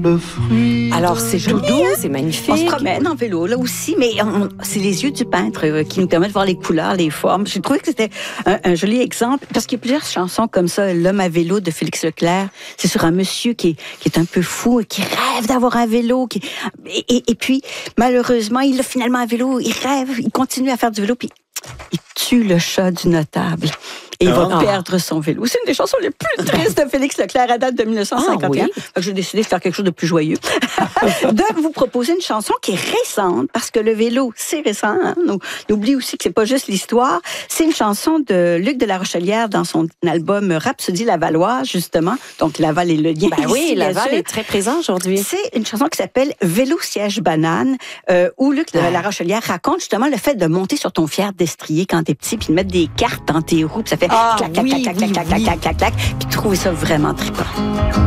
le fruit. Alors, c'est tout doux, c'est magnifique. On se promène en vélo, là aussi, mais c'est les yeux du peintre qui nous permettent de voir les couleurs, les formes. J'ai trouvé que c'était un joli exemple, parce qu'il y a plusieurs chansons comme ça. L'homme à vélo de Félix Leclerc, c'est sur un monsieur qui est un peu fou et qui rêve d'avoir un vélo. Et puis, malheureusement, il a finalement un vélo, il rêve, il continue à faire du vélo, puis il tue le chat du notable. Et il va perdre son vélo. C'est une des chansons les plus tristes de Félix Leclerc à date de 1951. Oui. Donc, j'ai décidé de faire quelque chose de plus joyeux. De vous proposer une chanson qui est récente, parce que le vélo, c'est récent. Hein? On oublie aussi que c'est pas juste l'histoire. C'est une chanson de Luc de La Rochelière dans son album Rhapsodie Lavalloise, justement. Donc, Laval est le lien. Ben oui, ici, Laval est très présent aujourd'hui. C'est une chanson qui s'appelle Vélo siège banane, où Luc de La Rochelière raconte justement le fait de monter sur ton fier destrier quand t'es petit, puis de mettre des cartes dans tes roues, puis ça fait clac, clac, clac, clac, clac, clac, clac, clac, clac, puis trouver ça vraiment trippant.